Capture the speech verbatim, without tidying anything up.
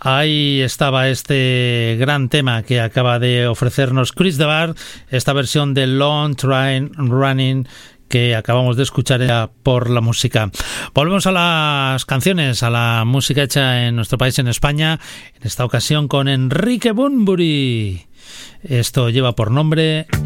Ahí estaba este gran tema que acaba de ofrecernos Chris de Burgh, esta versión de Long Train Running que acabamos de escuchar ya por la música. Volvemos a las canciones, a la música hecha en nuestro país, en España, en esta ocasión con Enrique Bunbury. Esto lleva por nombre